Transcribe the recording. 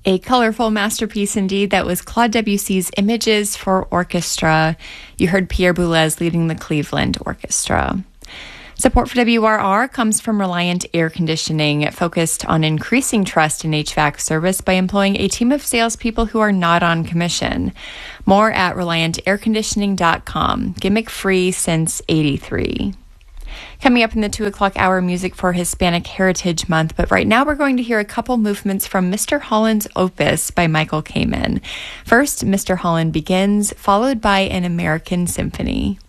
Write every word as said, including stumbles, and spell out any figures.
A colorful masterpiece indeed. That was Claude Debussy's Images for Orchestra. You heard Pierre Boulez leading the Cleveland Orchestra. Support for W R R comes from Reliant Air Conditioning, focused on increasing trust in H V A C service by employing a team of salespeople who are not on commission. More at reliant air conditioning dot com. Gimmick free since eighty-three. Coming up in the two o'clock hour, music for Hispanic Heritage Month. But right now we're going to hear a couple movements from Mister Holland's Opus by Michael Kamen. First, Mister Holland Begins, followed by An American Symphony.